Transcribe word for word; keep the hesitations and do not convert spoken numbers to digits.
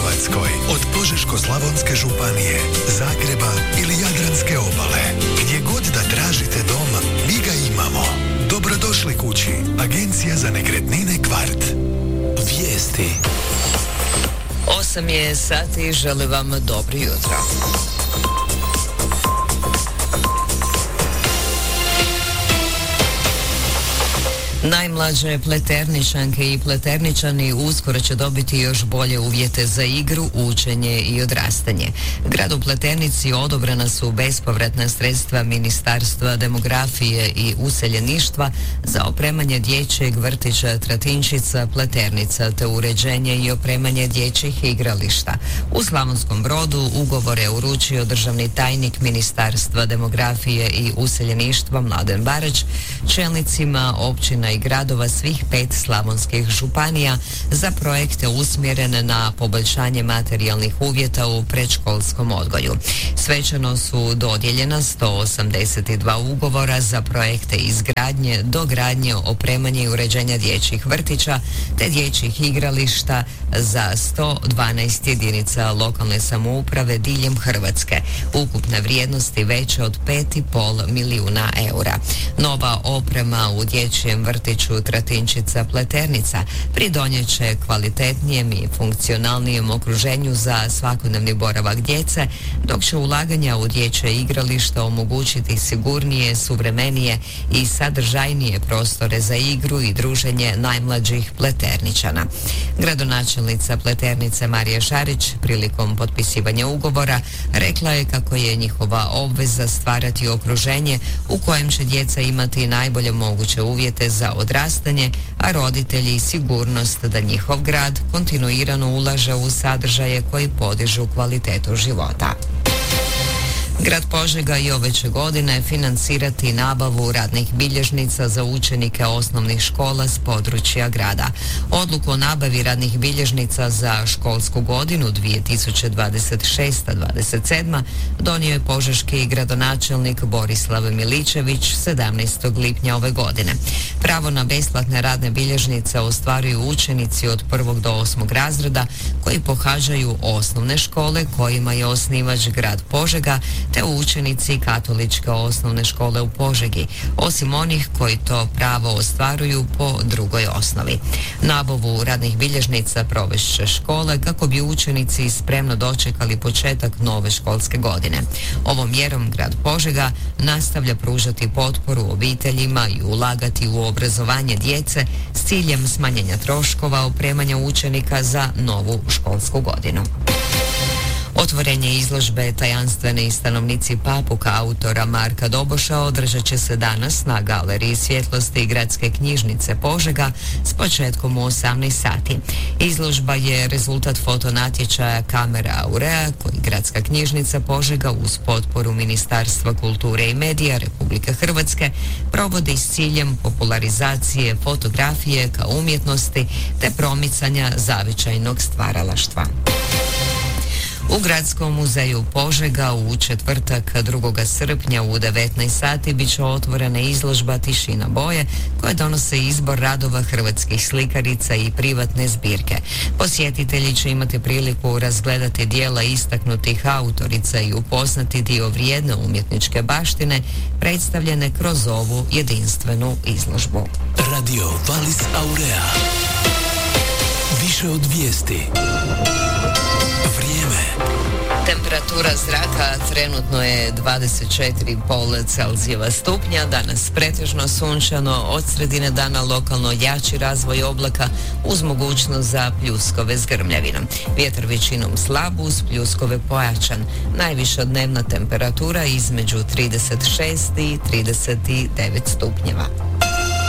Hrvatskoj, od Požeško-slavonske županije, Zagreba ili Jadranske obale. Gdje god da tražite dom, mi ga imamo. Dobrodošli kući. Agencija za nekretnine Kvart. Vijesti. Osam je sati i želim vam dobro jutro. Najmlađe Pleterničanke i Pleterničani uskoro će dobiti još bolje uvjete za igru, učenje i odrastanje. Gradu Pleternici odobrena su bespovratna sredstva Ministarstva demografije i useljeništva za opremanje dječjeg vrtića Tratinčica Pleternica te uređenje i opremanje dječjih igrališta. U Slavonskom Brodu ugovor je uručio državni tajnik Ministarstva demografije i useljeništva Mladen Barać čelnicima općina i gradova svih pet slavonskih županija za projekte usmjerene na poboljšanje materijalnih uvjeta u predškolskom odgoju. Svečano su dodijeljena sto osamdeset dva ugovora za projekte izgradnje, dogradnje, opremanje i uređenja dječjih vrtića te dječjih igrališta za sto dvanaest jedinica lokalne samouprave diljem Hrvatske. Ukupne vrijednosti veće od pet i pol milijuna eura. Nova oprema u dječjem vrtiću Tratinčica Pleternica pridonijet će kvalitetnijem i funkcionalnijem okruženju za svakodnevni boravak djece, dok će ulaganja u dječje igrališta omogućiti sigurnije, suvremenije i sadržajnije prostore za igru i druženje najmlađih Pleterničana. Gradonačelnica Pleternice Marija Šarić prilikom potpisivanja ugovora rekla je kako je njihova obveza stvarati okruženje u kojem će djeca imati najbolje moguće uvjete za odrastanje, a roditelji i sigurnost da njihov grad kontinuirano ulaže u sadržaje koji podižu kvalitetu života. Grad Požega i ove će godine financirati nabavu radnih bilježnica za učenike osnovnih škola s područja grada. Odluku o nabavi radnih bilježnica za školsku godinu dvije tisuće dvadeset šeste dvadeset sedma donio je požeški gradonačelnik Borislav Miličević sedamnaestog lipnja ove godine. Pravo na besplatne radne bilježnice ostvaruju učenici od prvog do osmog razreda koji pohađaju osnovne škole kojima je osnivač grad Požega te učenici katoličke osnovne škole u Požegi, osim onih koji to pravo ostvaruju po drugoj osnovi. Nabavu radnih bilježnica provest će škole kako bi učenici spremno dočekali početak nove školske godine. Ovom mjerom grad Požega nastavlja pružati potporu obiteljima i ulagati u obrazovanje djece s ciljem smanjenja troškova opremanja učenika za novu školsku godinu. Otvorenje izložbe Tajanstveni stanovnici Papuka autora Marka Doboša održat će se danas na Galeriji svjetlosti Gradske knjižnice Požega s početkom u osamnaest sati. Izložba je rezultat fotonatječaja Kamera Aurea koji Gradska knjižnica Požega uz potporu Ministarstva kulture i medija Republike Hrvatske provodi s ciljem popularizacije fotografije kao umjetnosti te promicanja zavičajnog stvaralaštva. U Gradskom muzeju Požega u četvrtak drugog srpnja u devetnaest sati bit će otvorena izložba Tišina boje koja donose izbor radova hrvatskih slikarica i privatne zbirke. Posjetitelji će imati priliku razgledati dijela istaknutih autorica i upoznati dio vrijedne umjetničke baštine predstavljene kroz ovu jedinstvenu izložbu. Radio Valis Aurea. Više od vijesti. Temperatura zraka trenutno je dvadeset četiri i pol Celzijeva stupnja, danas pretežno sunčano, od sredine dana lokalno jači razvoj oblaka uz mogućnost za pljuskove s grmljavinom. Vjetar većinom slab uz pljuskove pojačan. Najviša dnevna temperatura između trideset šest i trideset devet stupnjeva.